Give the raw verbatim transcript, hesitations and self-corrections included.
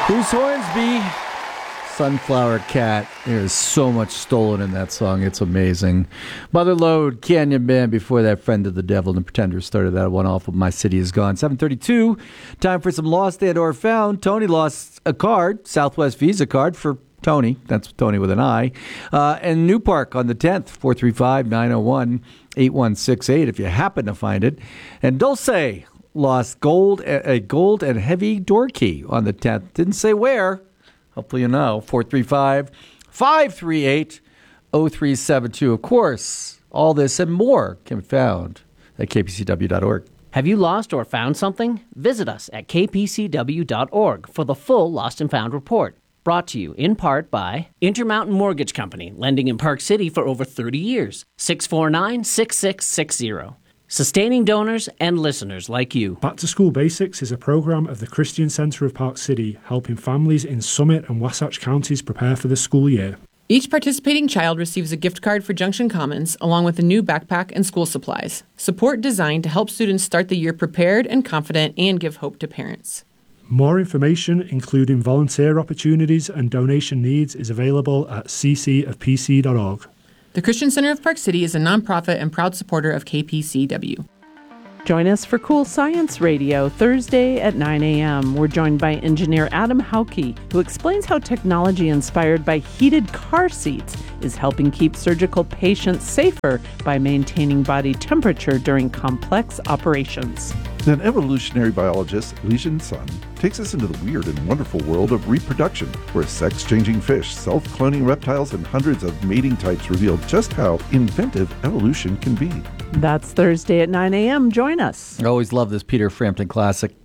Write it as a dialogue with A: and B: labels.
A: Bruce Hornsby, Sunflower Cat. There's so much stolen in that song. It's amazing. Mother Lode, Canyon Band. Before that, Friend of the Devil and the Pretenders started that one off of My City Is Gone. seven thirty-two. Time for some Lost and or Found. Tony lost a card, Southwest Visa card for Tony. That's Tony with an I. Uh, and New Park on the tenth, four three five, nine oh one, eight one six eight if you happen to find it. And Dulce lost gold, a gold and heavy door key on the tenth. Didn't say where. Hopefully you know. four three five, five three eight, oh three seven two. Of course, all this and more can be found at k p c w dot org.
B: Have you lost or found something? Visit us at k p c w dot org for the full Lost and Found report. Brought to you in part by Intermountain Mortgage Company, lending in Park City for over thirty years. six four nine, six six six zero. Sustaining donors and listeners like you.
C: Back to School Basics is a program of the Christian Center of Park City, helping families in Summit and Wasatch counties prepare for the school year.
D: Each participating child receives a gift card for Junction Commons, along with a new backpack and school supplies. Support designed to help students start the year prepared and confident and give hope to parents.
C: More information, including volunteer opportunities and donation needs, is available at c c of p c dot org.
D: The Christian Center of Park City is a nonprofit and proud supporter of K P C W.
E: Join us for Cool Science Radio Thursday at nine a.m. We're joined by engineer Adam Hauke, who explains how technology inspired by heated car seats is helping keep surgical patients safer by maintaining body temperature during complex operations.
F: Then evolutionary biologist Li-Jin Sun takes us into the weird and wonderful world of reproduction, where sex-changing fish, self-cloning reptiles, and hundreds of mating types reveal just how inventive evolution can be.
E: That's Thursday at nine a.m. Join us.
A: I always love this Peter Frampton classic.